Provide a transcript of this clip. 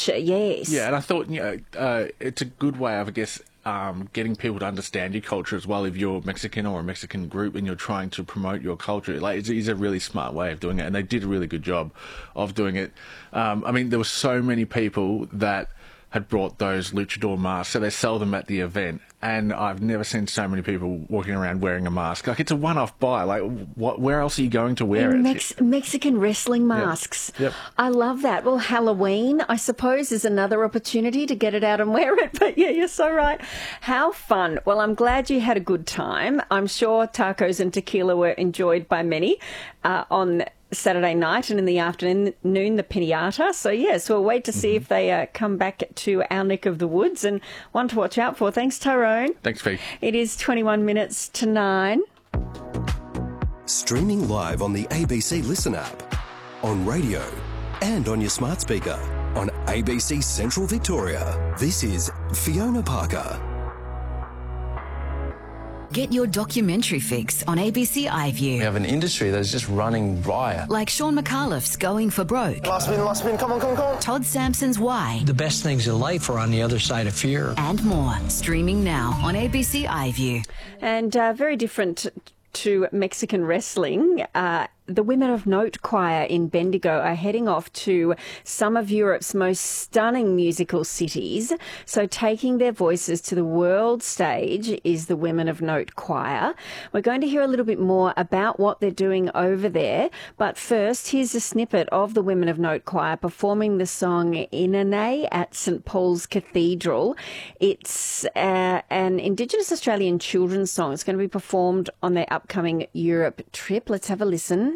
culture, yes. Yeah, and I thought, it's a good way of, I guess, getting people to understand your culture as well. If you're Mexican or a Mexican group and you're trying to promote your culture, it's a really smart way of doing it, and they did a really good job of doing it. There were so many people that had brought those luchador masks, so they sell them at the event, and I've never seen so many people walking around wearing a mask. It's a one-off buy. Where else are you going to wear it? Mexican wrestling masks. Yep. I love that. Well, Halloween, I suppose, is another opportunity to get it out and wear it. But yeah, you're so right. How fun. Well, I'm glad you had a good time. I'm sure tacos and tequila were enjoyed by many on Saturday night, and in the afternoon, the pinata. So, yes, we'll wait to see if they come back to our neck of the woods, and one to watch out for. Thanks, Tyrone. Thanks, Fee. It is 21 minutes to 9. Streaming live on the ABC Listen app, on radio, and on your smart speaker on ABC Central Victoria. This is Fiona Parker. Get your documentary fix on ABC iView. We have an industry that is just running riot. Like Sean McAuliffe's Going for Broke. Last spin, come on. Todd Sampson's Why. The best things in life are on the other side of fear. And more. Streaming now on ABC iView. And very different to Mexican wrestling, the Women of Note choir in Bendigo are heading off to some of Europe's most stunning musical cities. So taking their voices to the world stage is the Women of Note choir. We're going to hear a little bit more about what they're doing over there. But first, here's a snippet of the Women of Note choir performing the song Inane at St Paul's Cathedral. It's an Indigenous Australian children's song. It's going to be performed on their upcoming Europe trip. Let's have a listen.